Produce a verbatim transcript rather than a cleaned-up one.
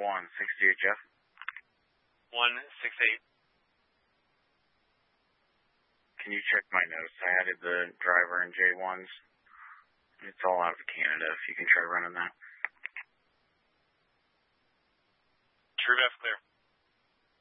one sixty-eight, Jeff. one six eight. Can you check my notes? I added the driver and J ones. It's all out of Canada, if you can try running that. True, that's clear.